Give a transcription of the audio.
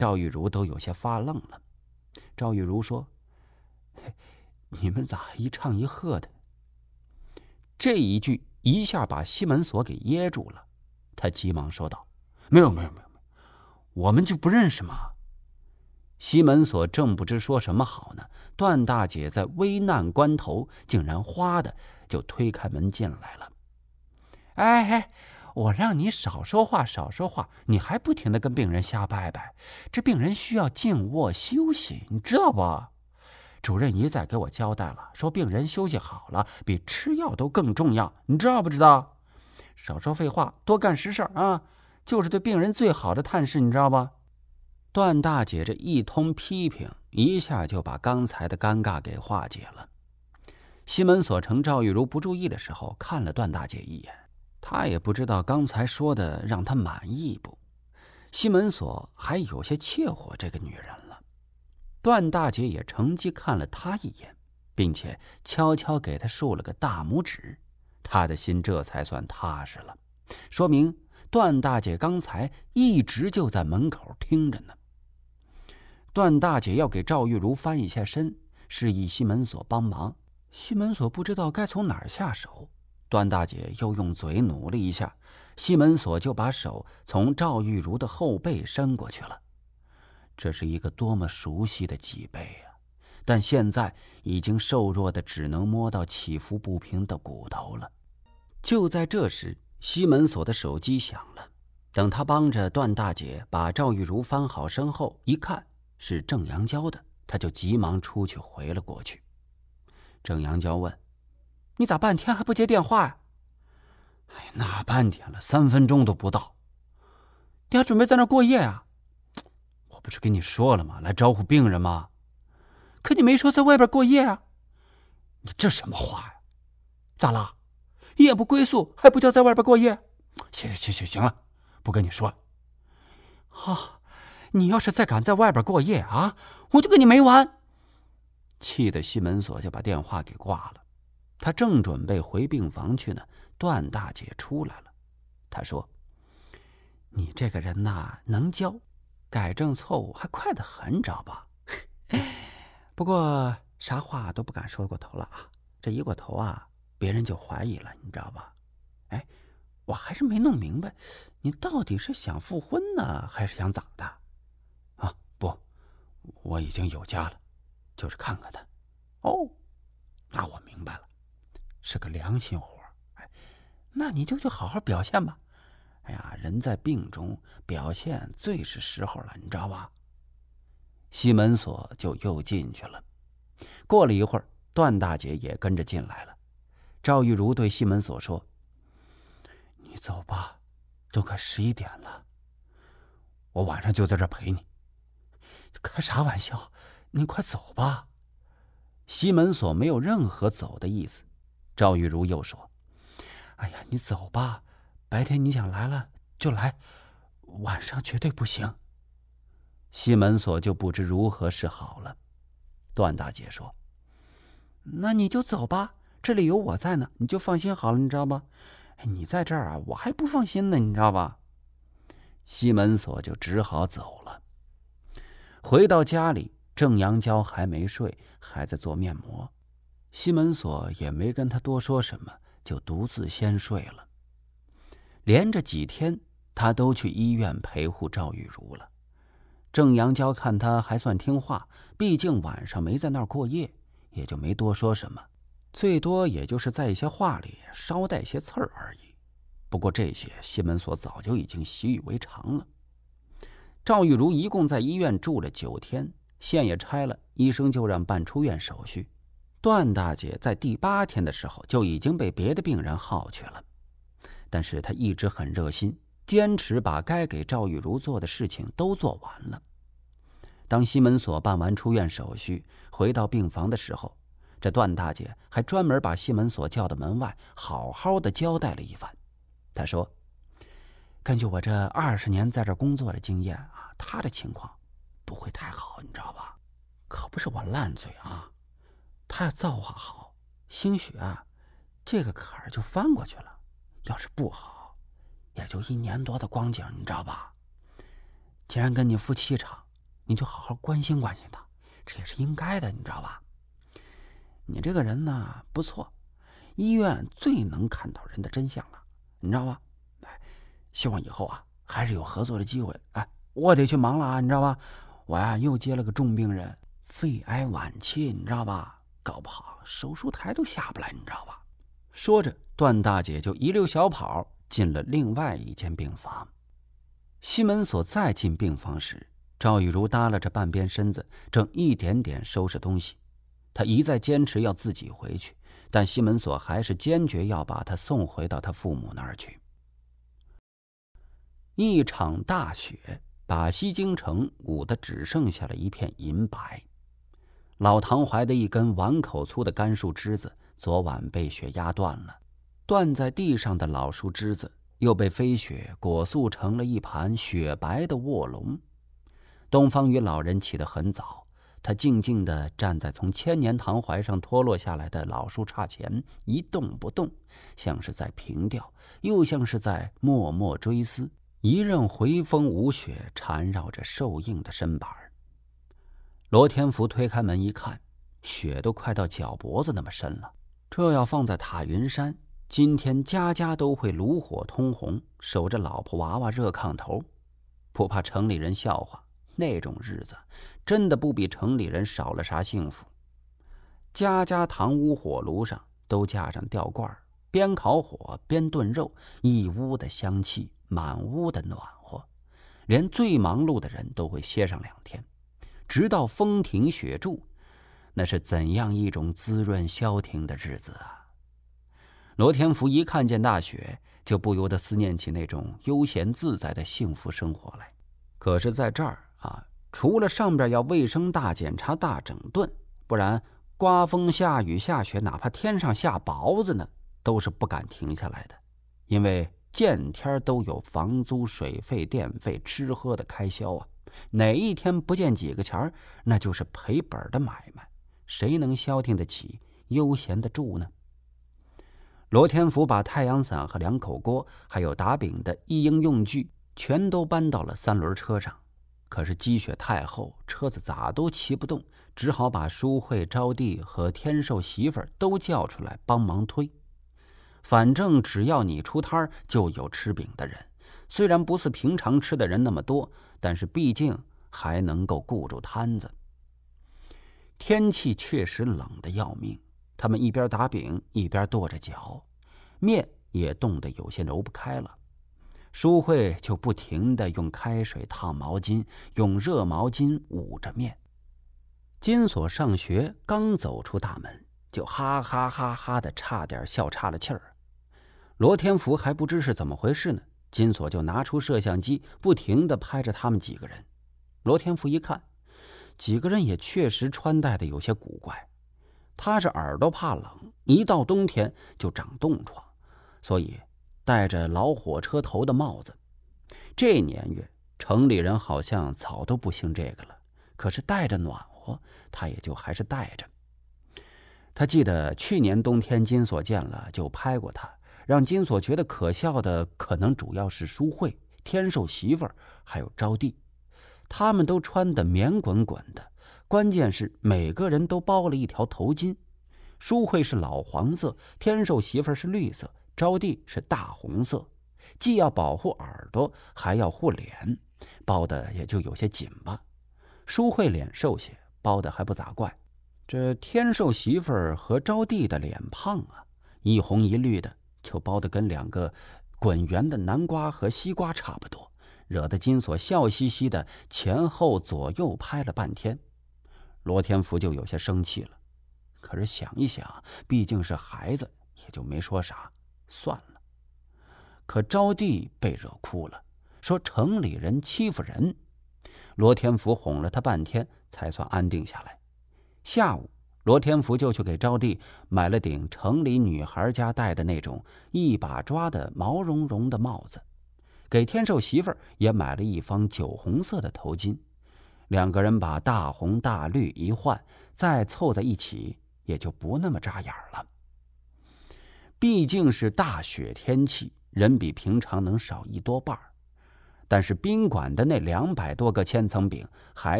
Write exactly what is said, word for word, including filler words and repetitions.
赵玉茹都有些发愣了。赵玉茹说：“你们咋一唱一和的？”这一句一下把西门锁给噎住了，他急忙说道：“没有没有没有，我们就不认识吗？”西门锁正不知说什么好呢，段大姐在危难关头竟然哗的就推开门进来了。哎哎，我让你少说话少说话，你还不停地跟病人瞎掰掰，这病人需要静卧休息，你知道不？主任一再给我交代了，说病人休息好了比吃药都更重要，你知道不知道？少说废话，多干实事啊，就是对病人最好的探视，你知道吧？段大姐这一通批评，一下就把刚才的尴尬给化解了。西门锁趁赵玉茹不注意的时候看了段大姐一眼，他也不知道刚才说的让他满意不。西门锁还有些怯火这个女人了。段大姐也乘机看了他一眼，并且悄悄给他竖了个大拇指，他的心这才算踏实了，说明段大姐刚才一直就在门口听着呢。段大姐要给赵玉茹翻一下身，示意西门锁帮忙。西门锁不知道该从哪儿下手，段大姐又用嘴努了一下，西门锁就把手从赵玉茹的后背伸过去了。这是一个多么熟悉的脊背啊！但现在已经瘦弱的只能摸到起伏不平的骨头了。就在这时，西门锁的手机响了。等他帮着段大姐把赵玉茹翻好身后，一看是郑阳娇的，他就急忙出去回了过去。郑阳娇问：“你咋半天还不接电话呀？”“哎，哪半天了，三分钟都不到。”“你还准备在那儿过夜啊？”“我不是跟你说了吗？来招呼病人吗？”“可你没说在外边过夜啊。”“你这什么话呀？咋了？夜不归宿还不叫在外边过夜？”“行行行行了，不跟你说了。”“好，你要是再敢在外边过夜啊，我就跟你没完！”气得西门锁就把电话给挂了。他正准备回病房去呢，段大姐出来了。她说：“你这个人呐，能教，改正错误还快得很，知道吧？不过啥话都不敢说过头了啊，这一过头啊，别人就怀疑了，你知道吧？哎，我还是没弄明白，你到底是想复婚呢，还是想咋的？”“啊，不，我已经有家了，就是看看他。”“哦，那我明白了，是个良心活。哎，那你就去好好表现吧。哎呀，人在病中，表现最是时候了，你知道吧？”西门锁就又进去了。过了一会儿，段大姐也跟着进来了。赵玉茹对西门锁说：“你走吧，都快十一点了，我晚上就在这儿陪你。”“开啥玩笑，你快走吧。”西门锁没有任何走的意思。赵玉茹又说：“哎呀，你走吧，白天你想来了就来，晚上绝对不行。”西门锁就不知如何是好了。段大姐说：“那你就走吧，这里有我在呢，你就放心好了，你知道吧？哎，你在这儿啊，我还不放心呢，你知道吧？”西门锁就只好走了。回到家里，郑阳娇还没睡，还在做面膜。西门锁也没跟他多说什么，就独自先睡了。连着几天，他都去医院陪护赵玉茹了。郑阳娇看他还算听话，毕竟晚上没在那儿过夜，也就没多说什么，最多也就是在一些话里捎带些刺儿而已。不过这些西门锁早就已经习以为常了。赵玉茹一共在医院住了九天，线也拆了，医生就让办出院手续。段大姐在第八天的时候就已经被别的病人耗去了，但是她一直很热心，坚持把该给赵玉茹做的事情都做完了。当西门锁办完出院手续回到病房的时候，这段大姐还专门把西门锁叫到门外，好好的交代了一番。她说：“根据我这二十年在这工作的经验啊，他的情况不会太好，你知道吧？可不是我烂嘴啊，他要造化好，兴许啊，这个坎儿就翻过去了；要是不好，也就一年多的光景，你知道吧？既然跟你夫妻场， 你就好好关心关心他，这也是应该的，你知道吧？你这个人呢不错，医院最能看到人的真相了，你知道吧？哎，希望以后啊还是有合作的机会。哎，我得去忙了啊，你知道吧？我呀又接了个重病人，肺癌晚期，你知道吧？搞不好手术台都下不来，你知道吧？说着，段大姐就一溜小跑进了另外一间病房。西门所再进病房时，赵玉茹耷拉着半边身子，正一点点收拾东西。他一再坚持要自己回去，但西门所还是坚决要把他送回到他父母那儿去。一场大雪把西京城捂得只剩下了一片银白。老唐槐的一根碗口粗的干树枝子昨晚被雪压断了，断在地上的老树枝子又被飞雪裹塑成了一盘雪白的卧龙。东方雨老人起得很早，他静静地站在从千年唐槐上脱落下来的老树杈前，一动不动，像是在凭吊，又像是在默默追思。一任回风无雪缠绕着瘦硬的身板。罗天福推开门一看，雪都快到脚脖子那么深了。这要放在塔云山，今天家家都会炉火通红，守着老婆娃娃热炕头，不怕城里人笑话。那种日子真的不比城里人少了啥幸福。家家堂屋火炉上都架上吊罐，边烤火边炖肉，一屋的香气，满屋的暖和，连最忙碌的人都会歇上两天，直到风停雪住。那是怎样一种滋润消停的日子啊！罗天福一看见大雪，就不由得思念起那种悠闲自在的幸福生活来。可是在这儿啊，除了上边要卫生大检查大整顿，不然刮风下雨下雪，哪怕天上下雹子呢，都是不敢停下来的。因为见天都有房租水费电费吃喝的开销啊，哪一天不见几个钱，那就是赔本的买卖，谁能消停得起，悠闲的住呢？罗天福把太阳伞和两口锅还有打饼的一应用具全都搬到了三轮车上。可是积雪太厚，车子咋都骑不动，只好把淑慧、招娣和天寿媳妇儿都叫出来帮忙推。反正只要你出摊就有吃饼的人，虽然不是平常吃的人那么多，但是毕竟还能够顾住摊子。天气确实冷得要命，他们一边打饼一边跺着脚，面也冻得有些揉不开了。淑慧就不停地用开水烫毛巾，用热毛巾捂着面。金锁上学刚走出大门，就哈哈哈哈的差点笑岔了气儿。罗天福还不知是怎么回事呢，金锁就拿出摄像机，不停地拍着他们几个人。罗天福一看，几个人也确实穿戴的有些古怪。他是耳朵怕冷，一到冬天就长冻疮，所以戴着老火车头的帽子。这年月，城里人好像早都不兴这个了，可是戴着暖和，他也就还是戴着。他记得去年冬天金锁见了就拍过他，让金锁觉得可笑的可能主要是淑慧、天寿媳妇儿还有招娣，他们都穿得棉滚滚的，关键是每个人都包了一条头巾。淑慧是老黄色，天寿媳妇儿是绿色，招娣是大红色，既要保护耳朵还要护脸，包的也就有些紧吧。淑慧脸瘦些，包的还不咋怪。这天寿媳妇儿和招娣的脸胖啊，一红一绿的，就包得跟两个滚圆的南瓜和西瓜差不多，惹得金锁笑嘻嘻的前后左右拍了半天。罗天福就有些生气了，可是想一想，毕竟是孩子，也就没说啥，算了。可招娣被惹哭了，说城里人欺负人。罗天福哄了他半天，才算安定下来。下午，罗天福就去给招娣买了顶城里女孩家戴的那种一把抓的毛茸茸的帽子，给天寿媳妇儿也买了一方酒红色的头巾。两个人把大红大绿一换，再凑在一起，也就不那么扎眼了。毕竟是大雪天气，人比平常能少一多半，但是宾馆的那两百多个千层饼还